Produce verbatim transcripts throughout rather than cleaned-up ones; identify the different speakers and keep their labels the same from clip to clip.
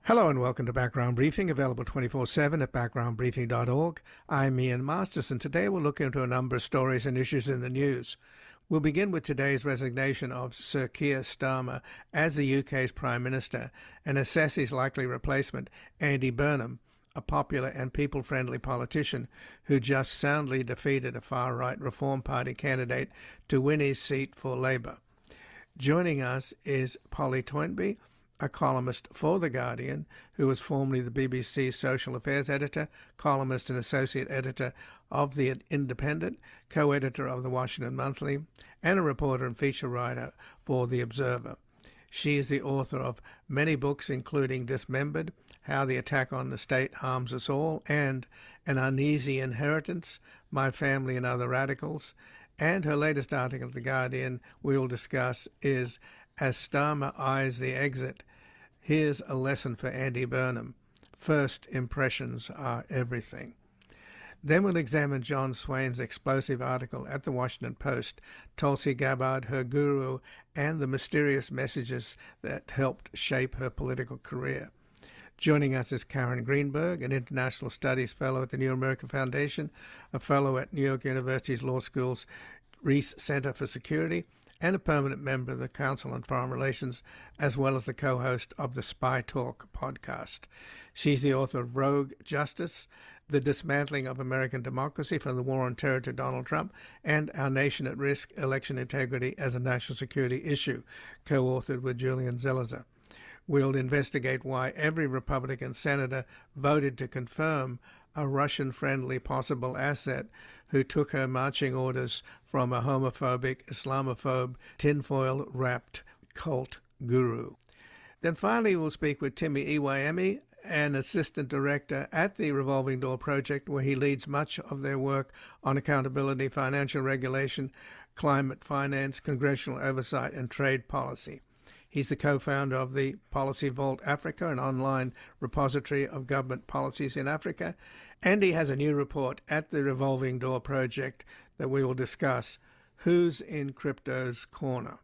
Speaker 1: Hello and welcome to Background Briefing, available twenty-four seven at background briefing dot org. I'm Ian Masterson. Today we'll look into a number of stories and issues in the news. We'll begin with today's resignation of Sir Keir Starmer as the U K's Prime Minister and assess his likely replacement, Andy Burnham, a popular and people-friendly politician who just soundly defeated a far-right Reform Party candidate to win his seat for Labour. Joining us is Polly Toynbee, a columnist for The Guardian, who was formerly the B B C Social Affairs editor, columnist and associate editor of The Independent, co-editor of The Washington Monthly, and a reporter and feature writer for The Observer. She is the author of many books, including Dismembered, How the Attack on the State Harms Us All, and An Uneasy Inheritance, My Family and Other Radicals. And her latest article at The Guardian we will discuss is As Starmer Eyes the Exit, Here's a Lesson for Andy Burnham. First impressions are everything. Then we'll examine John Swain's explosive article at the Washington Post, Tulsi Gabbard, her guru, and the mysterious messages that helped shape her political career. Joining us is Karen Greenberg, an International Studies Fellow at the New America Foundation, a Fellow at New York University's Law School's Reese Center for Security, and a permanent member of the Council on Foreign Relations, as well as the co-host of the Spy Talk podcast. She's the author of Rogue Justice, The Dismantling of American Democracy from the War on Terror to Donald Trump, and Our Nation at Risk, Election Integrity as a National Security Issue, co-authored with Julian Zelizer. We'll investigate why every Republican senator voted to confirm a Russian-friendly possible asset who took her marching orders from a homophobic, Islamophobe, tinfoil-wrapped cult guru. Then finally we'll speak with Timi Iwayemi, an assistant director at the Revolving Door Project, where he leads much of their work on accountability, financial regulation, climate finance, congressional oversight, and trade policy. He's the co-founder of the Policy Vault Africa, an online repository of government policies in Africa. And he has a new report at the Revolving Door Project that we will discuss, Who's in Crypto's Corner?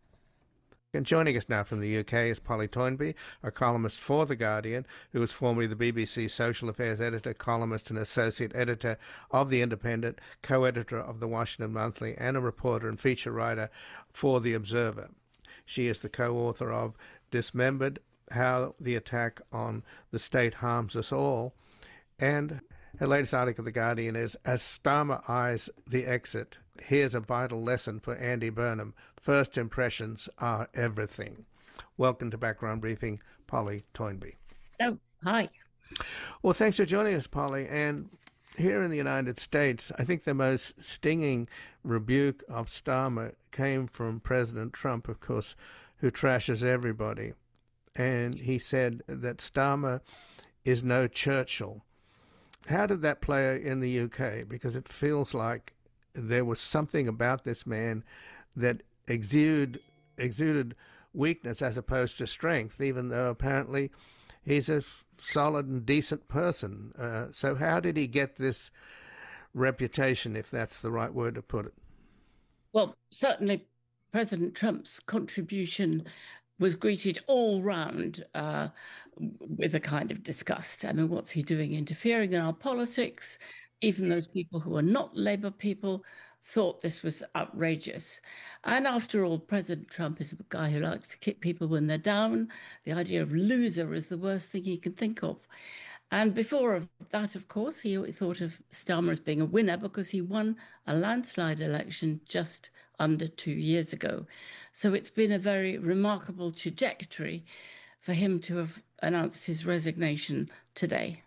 Speaker 1: And joining us now from the U K is Polly Toynbee, a columnist for The Guardian, who was formerly the B B C Social Affairs editor, columnist and associate editor of The Independent, co-editor of The Washington Monthly, and a reporter and feature writer for The Observer. She is the co-author of Dismembered, How the Attack on the State Harms Us All. And her latest article, The Guardian, is As Starmer Eyes the Exit, Here's a Vital Lesson for Andy Burnham. First impressions are everything. Welcome to Background Briefing, Polly Toynbee.
Speaker 2: Oh, hi.
Speaker 1: Well, thanks for joining us, Polly. And here in the United States, I think the most stinging rebuke of Starmer came from President Trump, of course, who trashes everybody. And he said that Starmer is no Churchill. How did that play in the U K? Because it feels like there was something about this man that exuded, exuded weakness as opposed to strength, even though apparently he's a solid and decent person. Uh, so how did he get this reputation, if that's the right word to put it?
Speaker 2: Well, certainly President Trump's contribution was greeted all round uh, with a kind of disgust. I mean, what's he doing interfering in our politics? Even those people who are not Labour people thought this was outrageous. And after all, President Trump is a guy who likes to kick people when they're down. The idea of loser is the worst thing he can think of. And before that, of course, he thought of Starmer as being a winner because he won a landslide election just under two years ago. So it's been a very remarkable trajectory for him to have announced his resignation today.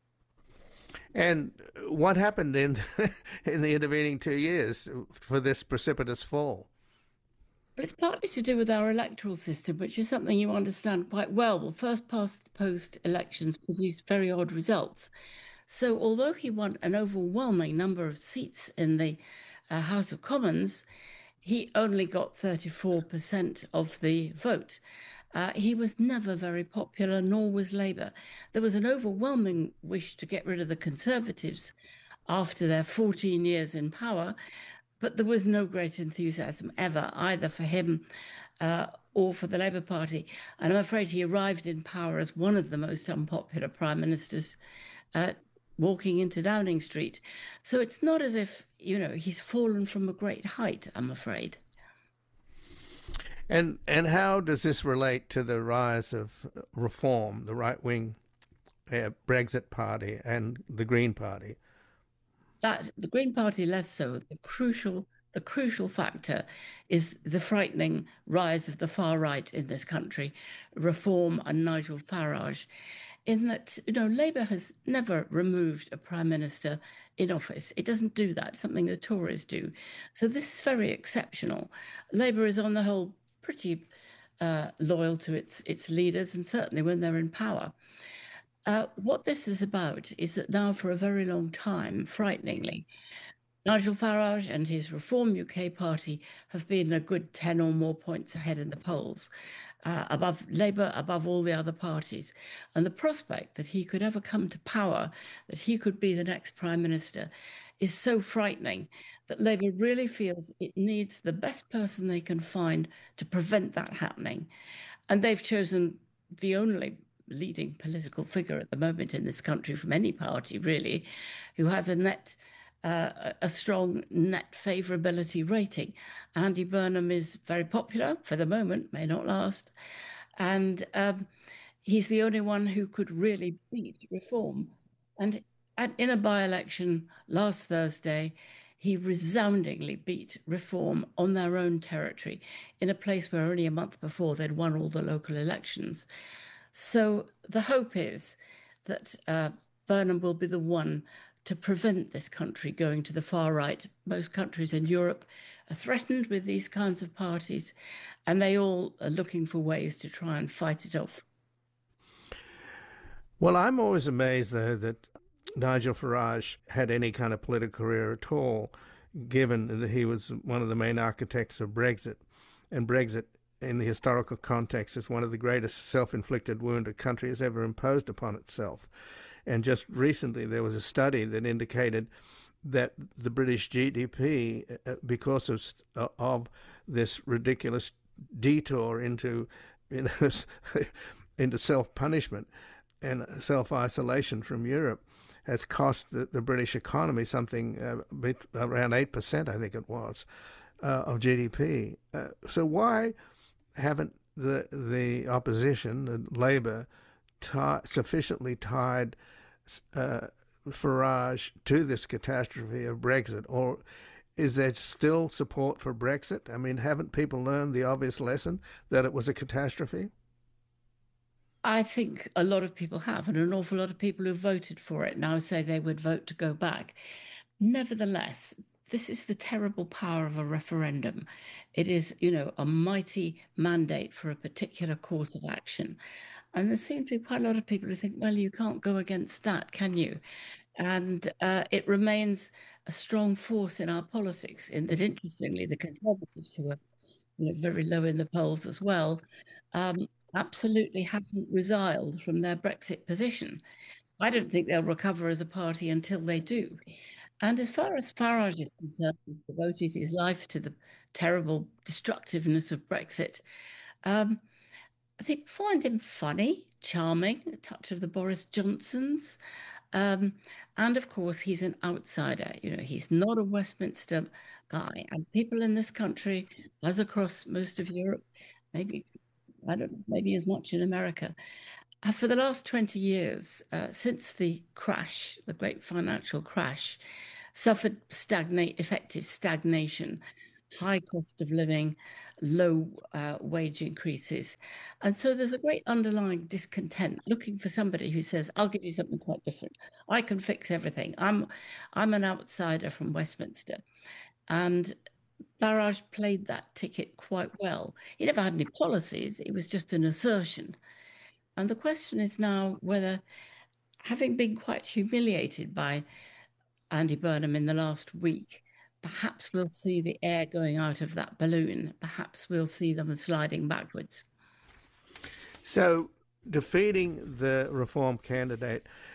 Speaker 1: And what happened in in the intervening two years for this precipitous fall?
Speaker 2: It's partly to do with our electoral system, which is something you understand quite well. Well, first past the post elections produced very odd results. So although he won an overwhelming number of seats in the uh, House of Commons, he only got thirty-four percent of the vote. Uh, he was never very popular, nor was Labour. There was an overwhelming wish to get rid of the Conservatives after their fourteen years in power, but there was no great enthusiasm ever, either for him uh, or for the Labour Party. And I'm afraid he arrived in power as one of the most unpopular prime ministers uh, walking into Downing Street. So it's not as if, you know, he's fallen from a great height, I'm afraid.
Speaker 1: And and how does this relate to the rise of Reform, the right-wing uh, Brexit Party and the Green Party?
Speaker 2: That the Green Party less so. The crucial the crucial factor is the frightening rise of the far right in this country, Reform and Nigel Farage, in that, you know, Labour has never removed a prime minister in office. It doesn't do that, something the Tories do. So this is very exceptional. Labour is on the whole pretty uh, loyal to its its leaders, and certainly when they're in power. Uh, what this is about is that now, for a very long time, frighteningly, Nigel Farage and his Reform U K party have been a good ten or more points ahead in the polls, uh, above Labour, above all the other parties. And the prospect that he could ever come to power, that he could be the next prime minister, is so frightening that Labour really feels it needs the best person they can find to prevent that happening. And they've chosen the only leading political figure at the moment in this country from any party, really, who has a net, uh, a strong net favourability rating. Andy Burnham is very popular for the moment, may not last, and um, he's the only one who could really beat Reform. And in a by-election last Thursday, he resoundingly beat Reform on their own territory, in a place where only a month before they'd won all the local elections. So the hope is that uh, Burnham will be the one to prevent this country going to the far right. Most countries in Europe are threatened with these kinds of parties, and they all are looking for ways to try and fight it off.
Speaker 1: Well, I'm always amazed, though, that Nigel Farage had any kind of political career at all, given that he was one of the main architects of Brexit. And Brexit, in the historical context, is one of the greatest self-inflicted wound a country has ever imposed upon itself. And just recently there was a study that indicated that the British G D P, because of of this ridiculous detour into you know, into self-punishment and self-isolation from Europe, has cost the, the British economy something uh, around eight percent, I think it was, uh, of G D P. Uh, so why haven't the the opposition, the Labour, tie, sufficiently tied uh, Farage to this catastrophe of Brexit? Or is there still support for Brexit? I mean, haven't people learned the obvious lesson that it was a catastrophe?
Speaker 2: I think a lot of people have, and an awful lot of people who voted for it now say they would vote to go back. Nevertheless, this is the terrible power of a referendum. It is, you know, a mighty mandate for a particular course of action. And there seem to be quite a lot of people who think, well, you can't go against that, can you? And uh, it remains a strong force in our politics, in that, interestingly, the Conservatives, who are, you know, very low in the polls as well, um, absolutely haven't resiled from their Brexit position. I don't think they'll recover as a party until they do. And as far as Farage is concerned, he's devoted his life to the terrible destructiveness of Brexit. Um, I think find him funny, charming, a touch of the Boris Johnsons. Um, and of course, he's an outsider. You know, he's not a Westminster guy. And people in this country, as across most of Europe, maybe, I don't know, maybe as much in America, for the last twenty years, uh, since the crash, the great financial crash, suffered stagnate, effective stagnation, high cost of living, low uh, wage increases. And so there's a great underlying discontent, looking for somebody who says, I'll give you something quite different. I can fix everything. I'm, I'm an outsider from Westminster. And Farage played that ticket quite well. He never had any policies. It was just an assertion. And the question is now whether, having been quite humiliated by Andy Burnham in the last week, perhaps we'll see the air going out of that balloon. Perhaps we'll see them sliding backwards.
Speaker 1: So, defeating the Reform candidate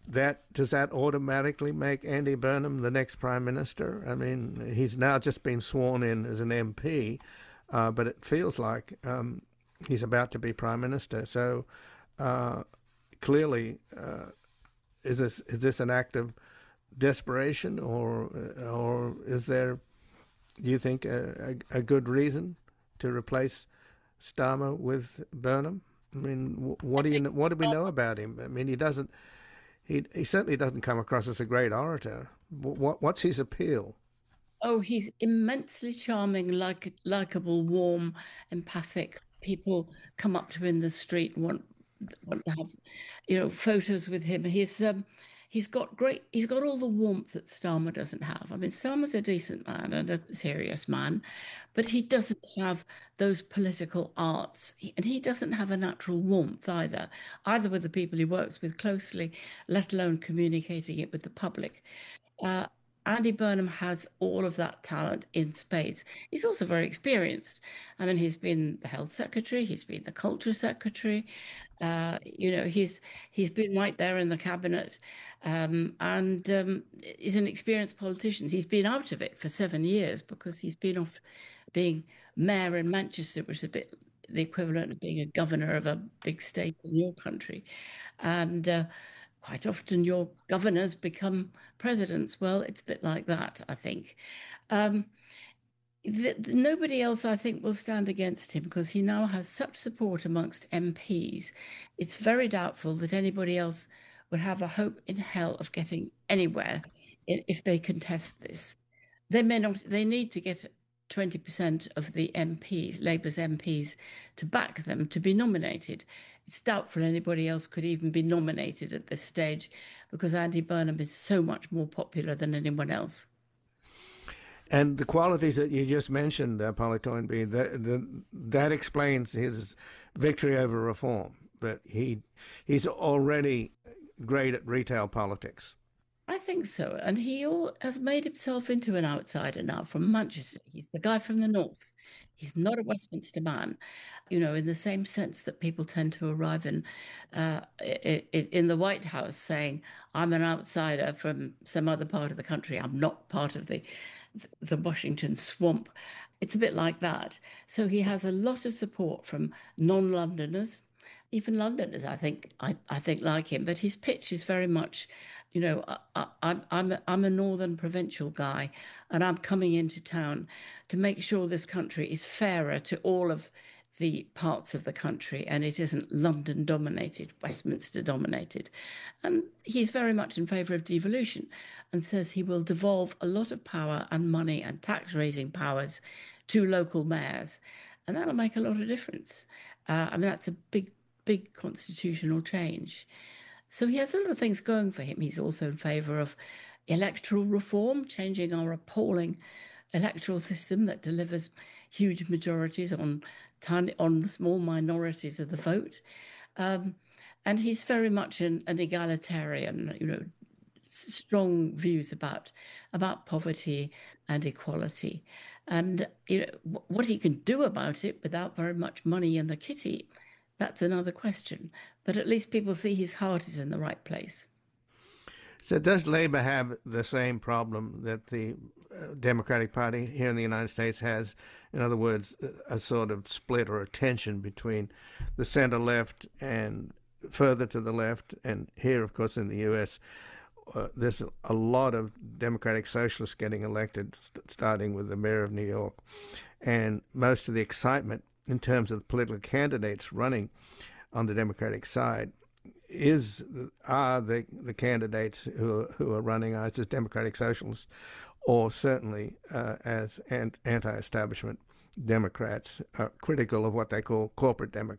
Speaker 1: that does that automatically make Andy Burnham the next prime minister? I mean, he's now just been sworn in as an M P, uh, but it feels like um, he's about to be prime minister. So uh, clearly, uh, is this is this an act of desperation, or or is there, do you think, a, a, a good reason to replace Starmer with Burnham? I mean, what do you what do we know about him? I mean, he doesn't. He he certainly doesn't come across as a great orator. What what's his appeal?
Speaker 2: Oh, he's immensely charming, like likable, warm, empathic. People come up to him in the street and want want to have, you know, photos with him. He's um, he's got great. He's got all the warmth that Starmer doesn't have. I mean, Starmer's a decent man and a serious man, but he doesn't have those political arts, He- and he doesn't have a natural warmth either, either with the people he works with closely, let alone communicating it with the public. Uh, Andy Burnham has all of that talent in spades. He's also very experienced. I mean, he's been the health secretary, he's been the culture secretary. Uh, you know, he's he's been right there in the cabinet, um, and um, he's an experienced politician. He's been out of it for seven years because he's been off being mayor in Manchester, which is a bit the equivalent of being a governor of a big state in your country, and. Uh, Quite often, your governors become presidents. Well, it's a bit like that, I think. Um, the, the- nobody else, I think, will stand against him because he now has such support amongst M Ps. It's very doubtful that anybody else would have a hope in hell of getting anywhere i- if they contest this. They may not, they need to get twenty percent of the M Ps, Labour's M Ps, to back them to be nominated. It's doubtful anybody else could even be nominated at this stage because Andy Burnham is so much more popular than anyone else.
Speaker 1: And the qualities that you just mentioned, uh, Polly Toynbee, that, the, that explains his victory over reform, that he he's already great at retail politics.
Speaker 2: I think so. And he all, has made himself into an outsider now from Manchester. He's the guy from the north. He's not a Westminster man, you know, in the same sense that people tend to arrive in uh, i- i- in the White House saying, "I'm an outsider from some other part of the country. I'm not part of the the Washington swamp." It's a bit like that. So he has a lot of support from non-Londoners, even Londoners, I think, I, I think like him. But his pitch is very much, you know, I, I, I'm I'm a, I'm a northern provincial guy, and I'm coming into town to make sure this country is fairer to all of the parts of the country, and it isn't London dominated, Westminster dominated. And he's very much in favour of devolution, and says he will devolve a lot of power and money and tax raising powers to local mayors, and that'll make a lot of difference. Uh, I mean, that's a big big constitutional change. So he has a lot of things going for him. He's also in favour of electoral reform, changing our appalling electoral system that delivers huge majorities on tiny, on small minorities of the vote. Um, and he's very much an, an egalitarian, you know, strong views about about poverty and equality, and you know what he can do about it without very much money in the kitty. That's another question. But at least people see his heart is in the right place.
Speaker 1: So does Labour have the same problem that the uh, Democratic Party here in the United States has? In other words, a sort of split or a tension between the centre left and further to the left. And here, of course, in the U S, uh, there's a lot of Democratic Socialists getting elected, st- starting with the mayor of New York. And most of the excitement in terms of the political candidates running on the Democratic side is are the the candidates who who are running either as Democratic Socialists or certainly uh, as anti-establishment Democrats, uh, critical of what they call corporate Democrats.